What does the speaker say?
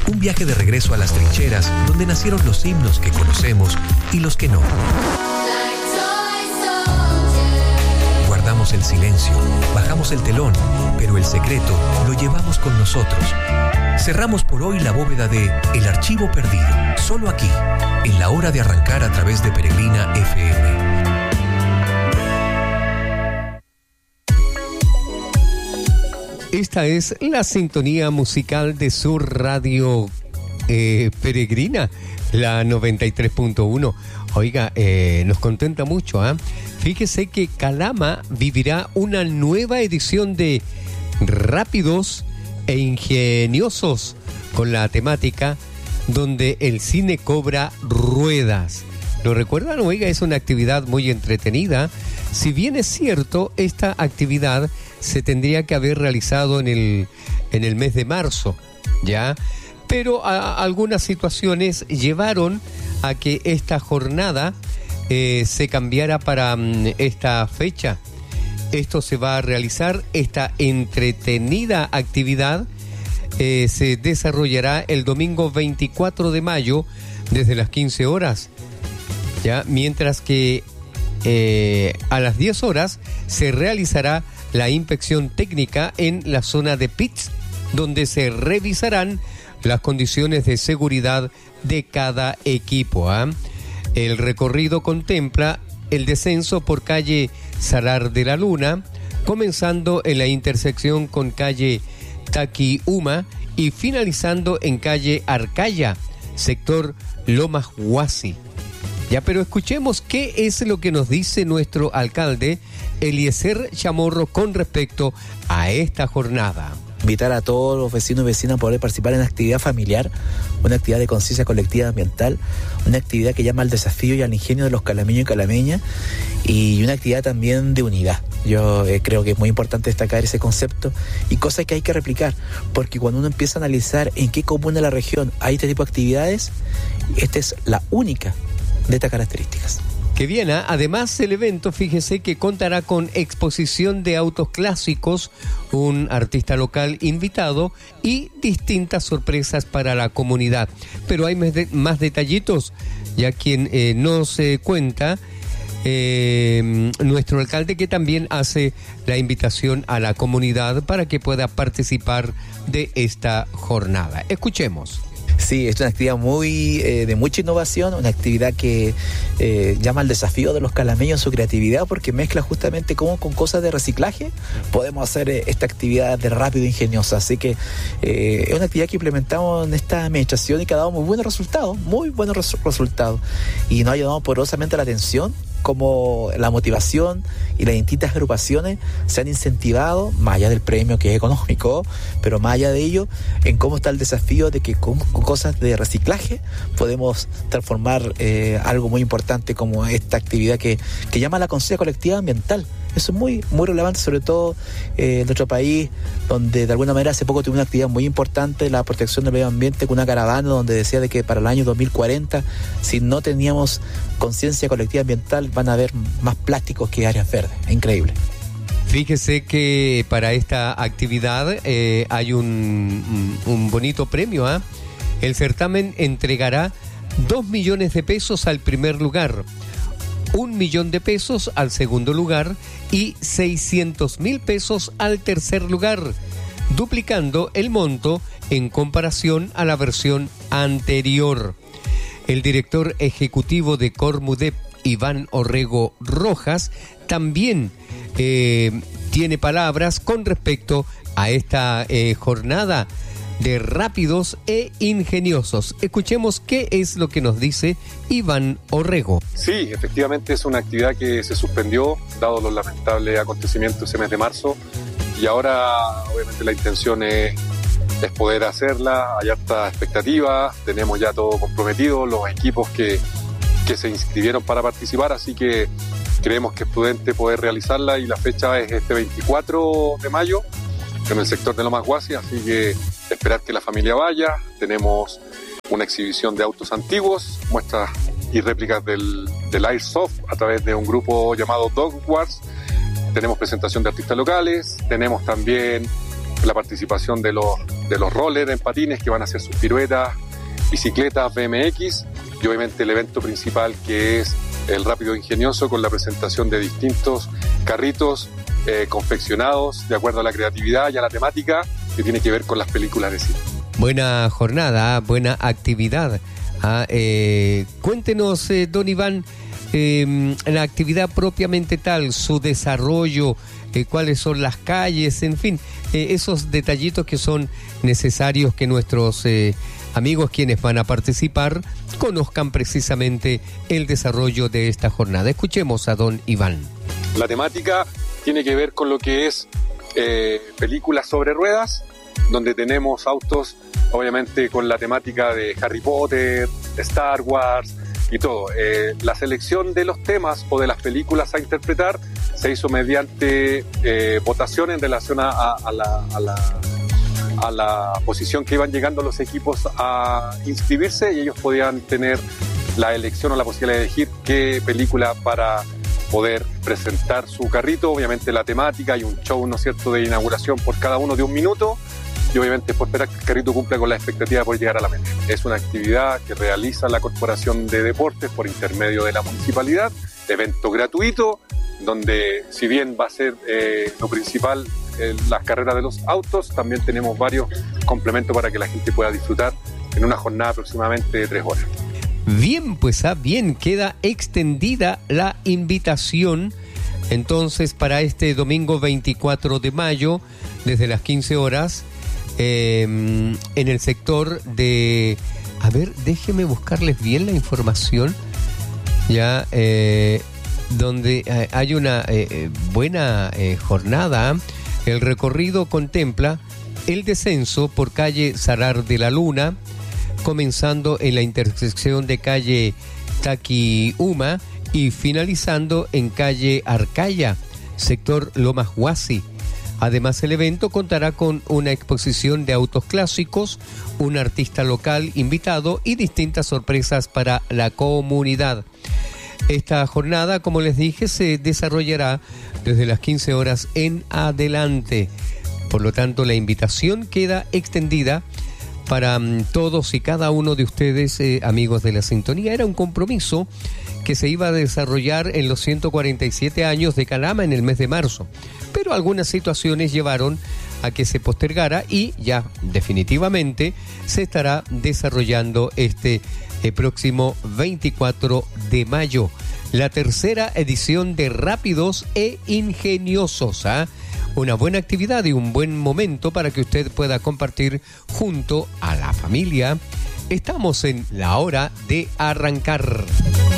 Un viaje de regreso a las trincheras, donde nacieron los himnos que conocemos y los que no. Guardamos el silencio, bajamos el telón, pero el secreto lo llevamos con nosotros. Cerramos por hoy la bóveda de El Archivo Perdido, solo aquí, en la hora de arrancar a través de Peregrina FM. Esta es la sintonía musical de su radio Peregrina, la 93.1. Oiga, nos contenta mucho, ¿ah? Fíjese que Calama vivirá una nueva edición de Rápidos e Ingeniosos con la temática donde el cine cobra ruedas. ¿Lo recuerdan? Oiga, es una actividad muy entretenida. Si bien es cierto, esta actividad se tendría que haber realizado en el mes de marzo, ¿ya? Pero algunas situaciones llevaron a que esta jornada se cambiara para esta fecha. Esto se va a realizar, esta entretenida actividad se desarrollará el domingo 24 de mayo desde las 15 horas, ¿ya? Mientras que a las 10 horas se realizará la inspección técnica en la zona de pits, donde se revisarán las condiciones de seguridad de cada equipo, ¿eh? El recorrido contempla el descenso por calle Salar de la Luna, comenzando en la intersección con calle Taquiuma y finalizando en calle Arcaya, sector Lomas Huasi. Ya, pero escuchemos qué es lo que nos dice nuestro alcalde Eliezer Chamorro con respecto a esta jornada. Invitar a todos los vecinos y vecinas a poder participar en una actividad familiar, una actividad de conciencia colectiva ambiental, una actividad que llama al desafío y al ingenio de los calameños y calameñas, y una actividad también de unidad. Yo creo que es muy importante destacar ese concepto y cosas que hay que replicar, porque cuando uno empieza a analizar en qué comuna de la región hay este tipo de actividades, esta es la única de estas características. Que bien, ¿eh? Además el evento, fíjese que contará con exposición de autos clásicos, un artista local invitado y distintas sorpresas para la comunidad. Pero hay más detallitos, ya quien nos cuenta nuestro alcalde, que también hace la invitación a la comunidad para que pueda participar de esta jornada. Escuchemos. Sí, es una actividad de mucha innovación, una actividad que llama al desafío de los calameños en su creatividad, porque mezcla justamente cómo con cosas de reciclaje podemos hacer esta actividad de rápido e ingeniosa. Así que es una actividad que implementamos en esta administración y que ha dado muy buenos resultados. Y nos ha llamado poderosamente la atención como la motivación y las distintas agrupaciones se han incentivado, más allá del premio que es económico, pero más allá de ello, en cómo está el desafío de que con cosas de reciclaje podemos transformar algo muy importante como esta actividad que llama la conciencia colectiva ambiental. Eso es muy, muy relevante, sobre todo en nuestro país, donde de alguna manera hace poco tuvimos una actividad muy importante, la protección del medio ambiente, con una caravana donde decía de que para el año 2040, si no teníamos conciencia colectiva ambiental, van a haber más plásticos que áreas verdes. Es increíble. Fíjese que para esta actividad hay un bonito premio, ¿eh? El certamen entregará 2 millones de pesos al primer lugar, 1 millón de pesos al segundo lugar y 600,000 pesos al tercer lugar, duplicando el monto en comparación a la versión anterior. El director ejecutivo de Cormudep, Iván Orrego Rojas, también tiene palabras con respecto a esta jornada de rápidos e ingeniosos. Escuchemos qué es lo que nos dice Iván Orrego. Sí, efectivamente es una actividad que se suspendió dado los lamentables acontecimientos ese mes de marzo, y ahora obviamente la intención es poder hacerla. Hay harta expectativa, tenemos ya todo comprometido, los equipos que se inscribieron para participar, así que creemos que es prudente poder realizarla, y la fecha es este 24 de mayo en el sector de Lomas Huasi, así que esperar que la familia vaya. Tenemos una exhibición de autos antiguos, muestras y réplicas del Airsoft a través de un grupo llamado Dog Wars. Tenemos presentación de artistas locales, tenemos también la participación de los los rollers en patines que van a hacer sus piruetas, bicicletas, BMX, y obviamente el evento principal, que es el Rápido Ingenioso, con la presentación de distintos carritos confeccionados de acuerdo a la creatividad y a la temática que tiene que ver con las películas de cine. Buena jornada, buena actividad. Cuéntenos, don Iván, la actividad propiamente tal, su desarrollo, cuáles son las calles, en fin, esos detallitos que son necesarios que nuestros amigos quienes van a participar conozcan precisamente el desarrollo de esta jornada. Escuchemos a don Iván. La temática tiene que ver con lo que es películas sobre ruedas, donde tenemos autos, obviamente con la temática de Harry Potter, de Star Wars y todo. La selección de los temas o de las películas a interpretar se hizo mediante votación en relación a la posición que iban llegando los equipos a inscribirse, y ellos podían tener la elección o la posibilidad de elegir qué película para poder presentar su carrito. Obviamente la temática y un show, ¿no es cierto?, de inauguración por cada uno de 1 minuto, y obviamente por esperar que el carrito cumpla con la expectativa por llegar a la meta. Es una actividad que realiza la Corporación de Deportes por intermedio de la municipalidad, evento gratuito, donde si bien va a ser lo principal las carreras de los autos, también tenemos varios complementos para que la gente pueda disfrutar en una jornada aproximadamente de 3 horas. Bien, pues bien, queda extendida la invitación entonces para este domingo 24 de mayo, desde las 15 horas, en el sector de... A ver, déjeme buscarles bien la información, ya, donde hay una buena jornada. El recorrido contempla el descenso por calle Salar de la Luna, comenzando en la intersección de calle Taquiuma y finalizando en calle Arcaya, sector Lomas Huasi. Además, el evento contará con una exposición de autos clásicos, un artista local invitado y distintas sorpresas para la comunidad. Esta jornada, como les dije, se desarrollará desde las 15 horas en adelante. Por lo tanto, la invitación queda extendida para todos y cada uno de ustedes, amigos de la sintonía. Era un compromiso que se iba a desarrollar en los 147 años de Calama en el mes de marzo, pero algunas situaciones llevaron a que se postergara y ya definitivamente se estará desarrollando este próximo 24 de mayo, la tercera edición de Rápidos e Ingeniosos. Una buena actividad y un buen momento para que usted pueda compartir junto a la familia. Estamos en la hora de arrancar.